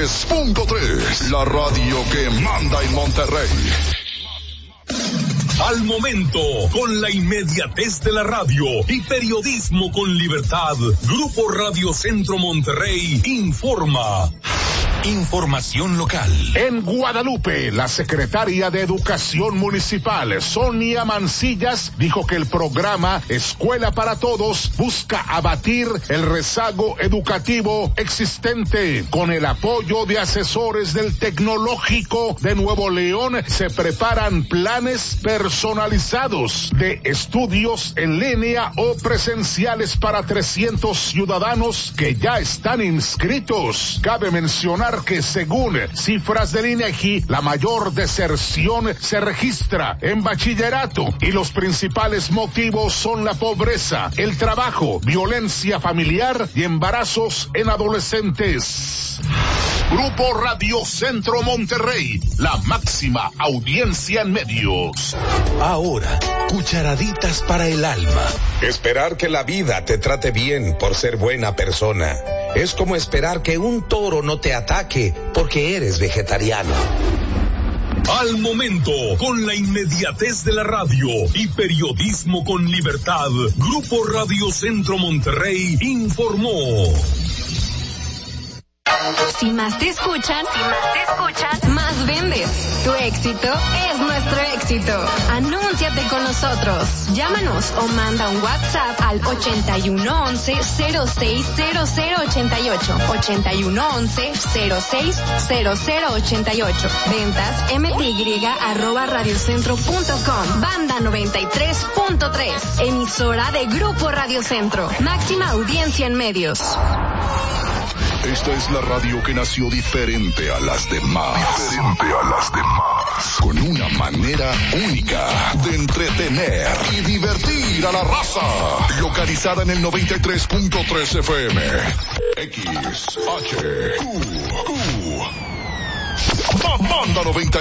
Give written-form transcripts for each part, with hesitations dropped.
93.3, la radio que manda en Monterrey. Al momento, con la inmediatez de la radio y periodismo con libertad, Grupo Radio Centro Monterrey informa. Información local. En Guadalupe, la secretaria de Educación Municipal, Sonia Mancillas, dijo que el programa Escuela para Todos busca abatir el rezago educativo existente. Con el apoyo de asesores del Tecnológico de Nuevo León, se preparan planes personalizados de estudios en línea o presenciales para 300 ciudadanos que ya están inscritos. Cabe mencionar que según cifras del INEGI, la mayor deserción se registra en bachillerato y los principales motivos son la pobreza, el trabajo, violencia familiar y embarazos en adolescentes. Grupo Radio Centro Monterrey, la máxima audiencia en medios. Ahora, cucharaditas para el alma. Esperar que la vida te trate bien por ser buena persona es como esperar que un toro no te ataque porque eres vegetariano. Al momento, con la inmediatez de la radio y periodismo con libertad, Grupo Radio Centro Monterrey informó. Si más te escuchan, más vendes. Tu éxito es nuestro éxito. Anúnciate con nosotros. Llámanos o manda un WhatsApp al 8111-060088. 8111-060088. Ventas mty@radiocentro.com. Banda 93.3. Emisora de Grupo Radio Centro. Máxima audiencia en medios. Esta es la radio que nació diferente a las demás. Con una manera única de entretener y divertir a la raza. Localizada en el 93.3 FM. XHQQ. Banda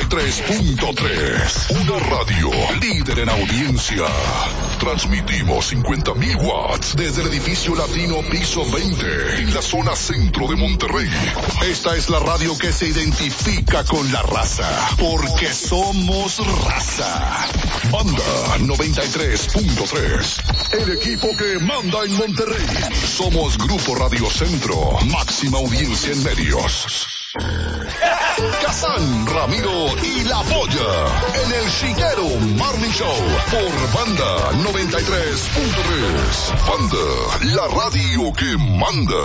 93.3. Una radio líder en audiencia. Transmitimos 50,000 watts desde el edificio Latino piso 20 en la zona centro de Monterrey. Esta es la radio que se identifica con la raza, porque somos raza. Banda 93.3. El equipo que manda en Monterrey. Somos Grupo Radio Centro. Máxima audiencia en medios. Kazán, Ramiro y La Polla en el Chiquero Morning Show por Banda 93.3. Banda, la radio que manda.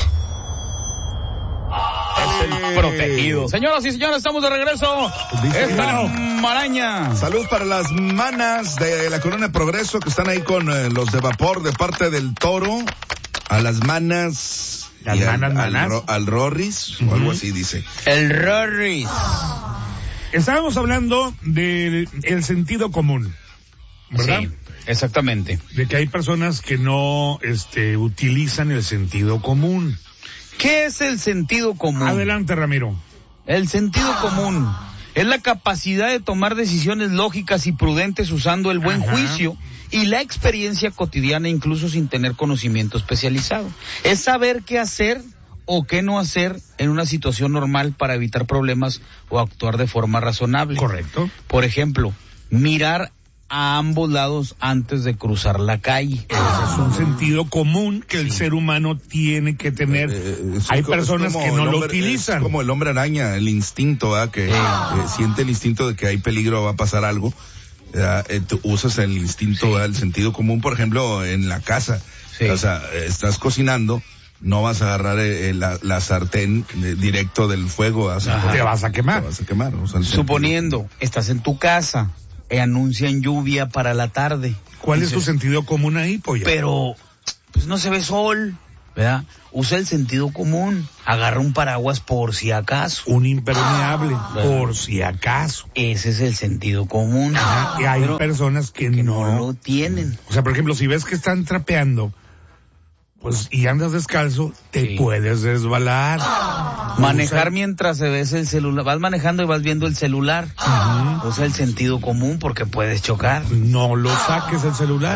Es el protegido. Señoras y señores, estamos de regreso. Esta maraña. Salud para las manas de la Colonia Progreso que están ahí con los de vapor de parte del Toro. A las manas. Las manas. Al Rorris, o algo así dice. El Rorris. Estábamos hablando del sentido común, ¿verdad? Sí, exactamente. De que hay personas que no utilizan el sentido común. ¿Qué es el sentido común? Adelante, Ramiro. El sentido común es la capacidad de tomar decisiones lógicas y prudentes usando el buen juicio y la experiencia cotidiana, incluso sin tener conocimiento especializado. Es saber qué hacer o qué no hacer en una situación normal para evitar problemas o actuar de forma razonable. Correcto. Por ejemplo, mirar a ambos lados antes de cruzar la calle. Es un sentido común que el ser humano tiene que tener. Hay personas que no lo utilizan. Es como el hombre araña, el instinto, ¿verdad? Que siente el instinto de que hay peligro, va a pasar algo. Tú usas el instinto, el sentido común, por ejemplo, en la casa. Sí. O sea, estás cocinando, no vas a agarrar la sartén directo del fuego. O sea, te vas a quemar. Te vas a quemar. O sea, suponiendo, estás en tu casa, anuncian lluvia para la tarde. ¿Cuál es tu sentido común ahí, Polla? Pero, pues no se ve sol, ¿verdad? Usa el sentido común. Agarra un paraguas por si acaso. Un impermeable, por si acaso. Ese es el sentido común. Y hay personas que no lo tienen. O sea, por ejemplo, si ves que están trapeando, pues, y andas descalzo, te puedes resbalar. Manejar mientras se ves el celular. Vas manejando y vas viendo el celular. Usa el sentido común porque puedes chocar. No lo saques el celular.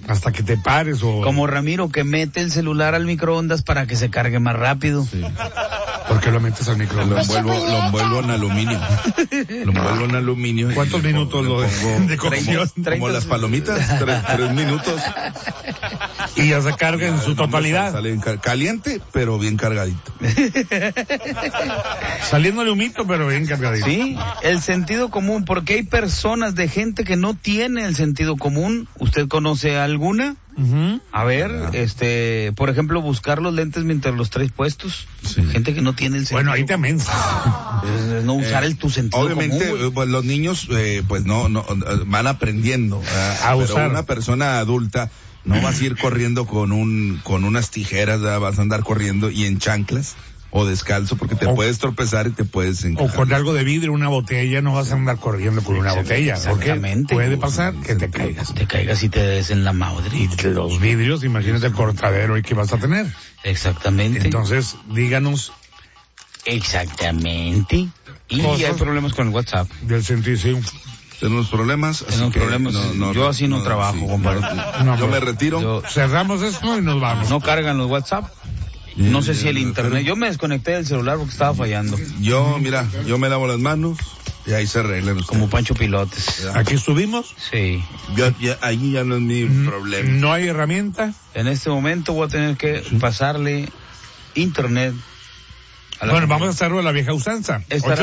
Hasta que te pares o... Como Ramiro, que mete el celular al microondas para que se cargue más rápido. Sí. ¿Por qué lo metes al microondas? Lo envuelvo en aluminio. Lo envuelvo en aluminio. ¿Cuántos minutos lo de cocción? Como las palomitas, 3 minutos. Y ya se carga en su totalidad. Sale caliente, pero bien cargadito. Saliéndole humito, pero bien cargadito. Sí, el sentido común, porque hay personas de gente que no tiene el sentido común. ¿Usted conoce alguna? Uh-huh. A ver, por ejemplo, buscar los lentes mientras los traes puestos. Sí. Gente que no tiene el sentido. Bueno, ahí también. No usar tu sentido obviamente, común. pues los niños, pues no van aprendiendo a pero usar. Una persona adulta no vas a ir corriendo con unas tijeras, ¿verdad? Vas a andar corriendo y en chanclas o descalzo porque te puedes tropezar y te puedes encajar. O con algo de vidrio, una botella, no vas a andar corriendo con una botella. Porque puede pasar que te caigas. Te caigas y te des en la madre. Y los vidrios, imagínate el cortadero y que vas a tener. Exactamente. Entonces, díganos. Exactamente. Y Cosas hay problemas con el WhatsApp. Del sentido, sí. Tenemos problemas. Tenemos problemas. Yo así no trabajo, compadre. Yo me retiro. Cerramos esto y nos vamos. No cargan los WhatsApp. No sé si el internet. Yo me desconecté del celular porque estaba fallando. Yo me lavo las manos y ahí se arreglan. Como Pancho Pilotes. Aquí estuvimos. Sí. Ahí ya no es mi problema. No hay herramienta. En este momento voy a tener que pasarle internet. Bueno, vamos a hacerlo a la vieja usanza.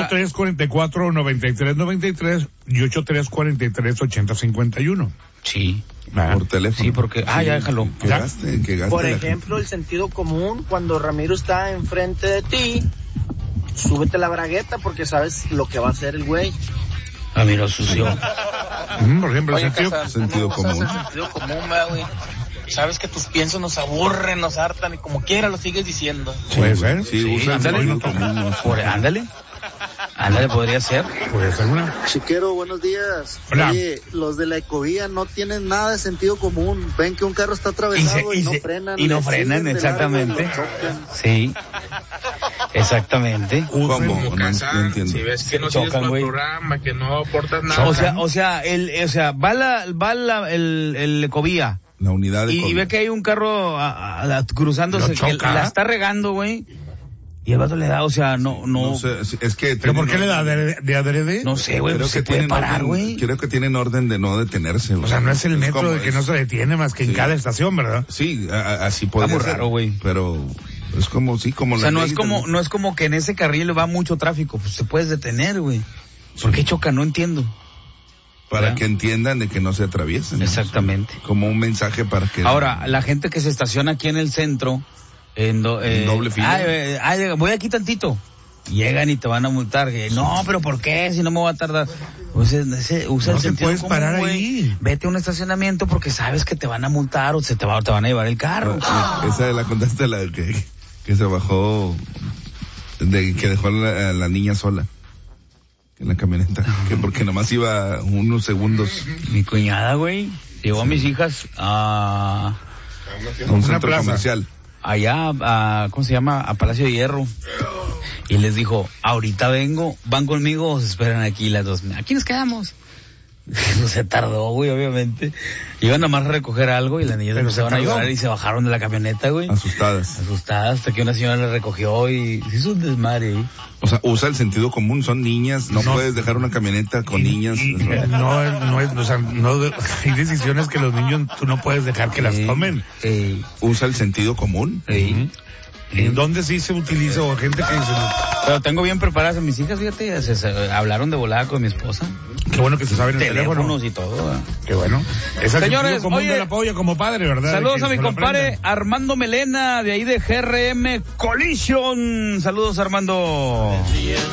8344-9393 y 8343-8051. Sí. Por teléfono. Sí, porque... ya déjalo. Que gaste Por ejemplo, el sentido común, cuando Ramiro está enfrente de ti, súbete la bragueta porque sabes lo que va a hacer el güey. Ramiro sucio. Por ejemplo, Oye, sentido común. Sentido común, güey. Sabes que tus piensos nos aburren, nos hartan y como quiera lo sigues diciendo. Puede ser. Sí, usa el sentido común. Ándale, podría ser. Puede ser una. Chiquero, buenos días. Hola. Oye, los de la ecovía no tienen nada de sentido común. Ven que un carro está atravesado y no frenan. Y no frenan, exactamente. Sí. Exactamente. ¿Cómo? No entiendo. Si ves que no sigues con el programa, que no aportas nada. O sea, va el ecovía. La unidad de y ve que hay un carro cruzándose que la está regando, güey. Y el vato le da, no sé, es que... ¿Pero por qué le da de adrede? No sé, güey, creo se que puede parar, güey. Creo que tienen orden de no detenerse. O sea, no es el metro de que no se detiene más que en cada estación, ¿verdad? Sí, así puede ser. Está muy raro, güey. Pero es como, o sea, no es como que en ese carril va mucho tráfico, pues te puedes detener, güey. ¿Por qué choca? No entiendo. Para que entiendan de que no se atraviesen. Exactamente. ¿No? Como un mensaje para que... Ahora, la gente que se estaciona aquí en el centro... En doble fila. Voy aquí tantito. Llegan y te van a multar. No, pero ¿por qué? Si no me voy a tardar. Usa el sentido puedes común, parar güey. ahí. Vete a un estacionamiento porque sabes que te van a multar o te van a llevar el carro. Esa la contaste, la que se bajó, que dejó a la niña sola en la camioneta. Que porque nomás iba unos segundos. Mi cuñada, güey, llevó a mis hijas a un centro comercial. Allá ¿cómo se llama? A Palacio de Hierro. Y les dijo, ahorita vengo, van conmigo o se esperan aquí las dos. Aquí nos quedamos. No se tardó, güey, obviamente. Iban nada más a recoger algo y las niñas empezaron a llorar y se bajaron de la camioneta, güey. Asustadas, hasta que una señora le recogió y se hizo un desmadre ahí. O sea, usa el sentido común, son niñas, no puedes dejar una camioneta con niñas. Hay decisiones que los niños tú no puedes dejar que las tomen. Usa el sentido común. ¿En dónde sí se utiliza o gente que dice? Pero tengo bien preparadas a mis hijas, fíjate, hablaron de volada con mi esposa. Qué bueno que se saben el teléfono. Y todo. Qué bueno. Esa señores, común del apoyo como padre, ¿verdad? Saludos a mi compadre Armando Melena, de ahí de GRM Collision. Saludos, Armando.